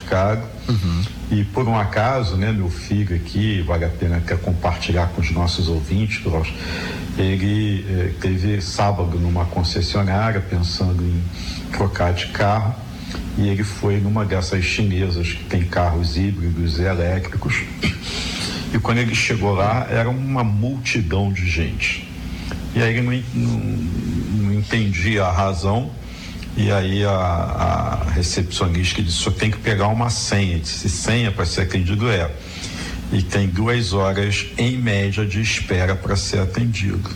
Chicago. E por um acaso, né, meu filho aqui, vale a pena até compartilhar com os nossos ouvintes, ele teve sábado numa concessionária pensando em trocar de carro, e ele foi numa dessas chinesas que tem carros híbridos e elétricos, e quando ele chegou lá era uma multidão de gente, e aí ele não entendia a razão. E aí a recepcionista disse: só tem que pegar uma senha. Eu disse: senha para ser atendido e tem 2 horas em média de espera para ser atendido.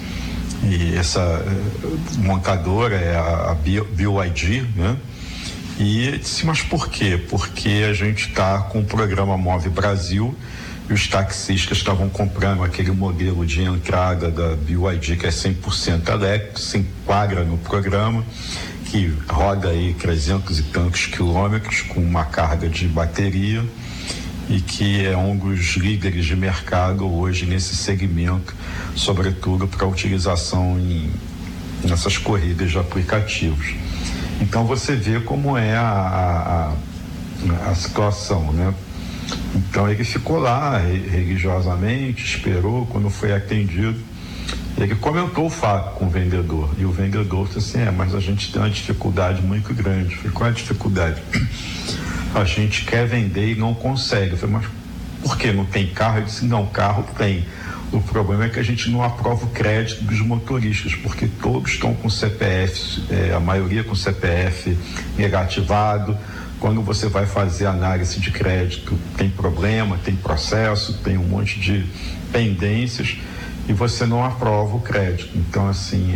E essa montadora é a BYD, né? E eu disse: mas por quê? Porque a gente está com o programa Move Brasil e os taxistas estavam comprando aquele modelo de entrada da BYD que é 100% elétrico, se enquadra no programa, que roda aí 300 e tantos quilômetros com uma carga de bateria e que é um dos líderes de mercado hoje nesse segmento, sobretudo para utilização nessas corridas de aplicativos. Então você vê como é a situação, né? Então ele ficou lá religiosamente, esperou. Quando foi atendido, ele comentou o fato com o vendedor, e o vendedor disse assim: mas a gente tem uma dificuldade muito grande. Eu falei: qual é a dificuldade? A gente quer vender e não consegue. Eu falei: mas por que não tem carro? Ele disse: não, carro tem. O problema é que a gente não aprova o crédito dos motoristas, porque todos estão com CPF, a maioria com CPF negativado. Quando você vai fazer análise de crédito, tem problema, tem processo, tem um monte de pendências, e você não aprova o crédito. Então, assim,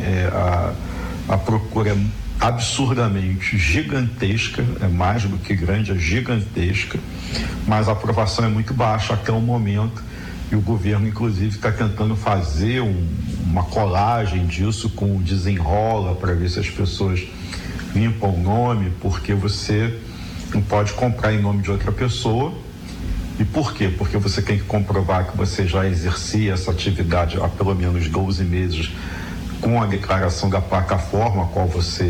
a procura é absurdamente gigantesca, é mais do que grande, é gigantesca, mas a aprovação é muito baixa até o momento, e o governo, inclusive, está tentando fazer uma colagem disso com o Desenrola, para ver se as pessoas limpam o nome, porque você não pode comprar em nome de outra pessoa. E por quê? Porque você tem que comprovar que você já exercia essa atividade há pelo menos 12 meses com a declaração da plataforma a qual você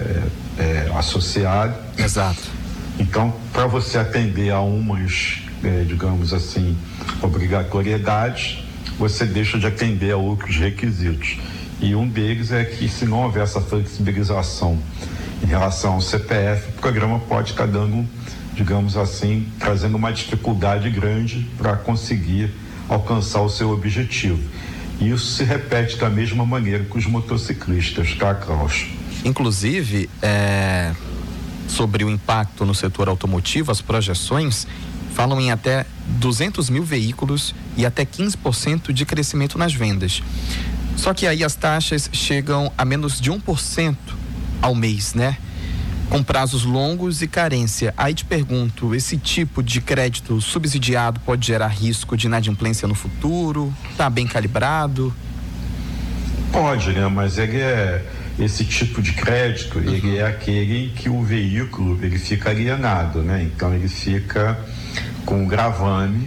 é associado. Exato. Então, para você atender a umas, digamos assim, obrigatoriedades, você deixa de atender a outros requisitos. E um deles é que, se não houver essa flexibilização em relação ao CPF, o programa pode estar dando, digamos assim, trazendo uma dificuldade grande para conseguir alcançar o seu objetivo. E isso se repete da mesma maneira com os motociclistas, tá, Klaus? Inclusive, sobre o impacto no setor automotivo, as projeções falam em até 200 mil veículos e até 15% de crescimento nas vendas. Só que aí as taxas chegam a menos de 1% ao mês, né? Com prazos longos e carência. Aí te pergunto, esse tipo de crédito subsidiado pode gerar risco de inadimplência no futuro? Tá bem calibrado? Pode, né? Mas esse tipo de crédito, ele é aquele em que o veículo, ele fica alienado, né? Então ele fica com gravame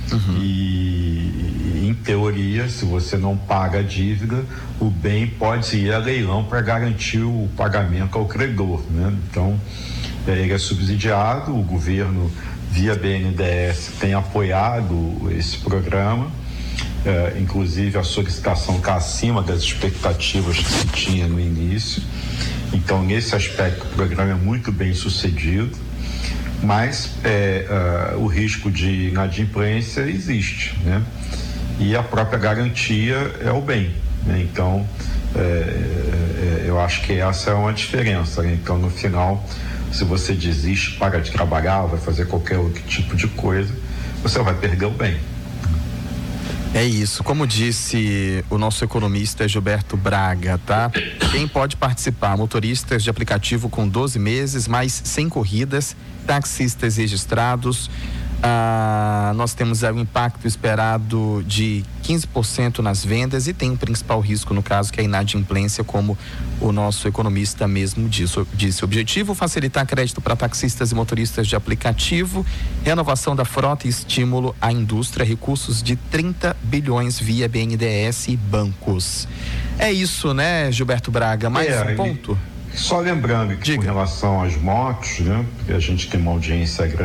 e, em teoria, se você não paga a dívida, o bem pode ir a leilão para garantir o pagamento ao credor, né? Então, ele é subsidiado, o governo, via BNDES, tem apoiado esse programa, inclusive a solicitação está acima das expectativas que se tinha no início. Então, nesse aspecto, o programa é muito bem sucedido, mas o risco de inadimplência existe, né? E a própria garantia é o bem, né? Então, eu acho que essa é uma diferença, né? Então, no final, se você desiste, para de trabalhar, vai fazer qualquer outro tipo de coisa, você vai perder o bem. É isso, como disse o nosso economista Gilberto Braga, tá? Quem pode participar? Motoristas de aplicativo com 12 meses, mais 100 corridas, taxistas registrados. Nós temos o impacto esperado de 15% nas vendas e tem o principal risco, no caso, que é a inadimplência, como o nosso economista mesmo disse. O objetivo: facilitar crédito para taxistas e motoristas de aplicativo, renovação da frota e estímulo à indústria, recursos de 30 bilhões via BNDES e bancos. É isso, né, Gilberto Braga? Mais um ponto? Só lembrando que, com relação às motos, né, porque a gente tem uma audiência grande